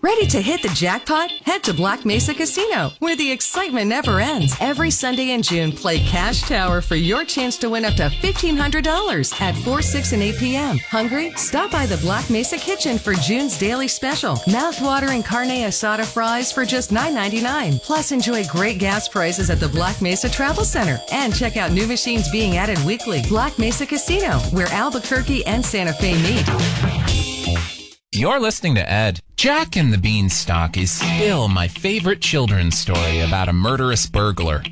Ready to hit the jackpot? Head to Black Mesa Casino, where the excitement never ends. Every Sunday in June, play Cash Tower for your chance to win up to $1,500 at 4, 6, and 8 p.m. Hungry? Stop by the Black Mesa Kitchen for June's daily special. Mouth-watering carne asada fries for just $9.99. Plus, enjoy great gas prices at the Black Mesa Travel Center. And check out new machines being added weekly. Black Mesa Casino, where Albuquerque and Santa Fe meet. You're listening to Ed. Jack and the Beanstalk is still my favorite children's story about a murderous burglar.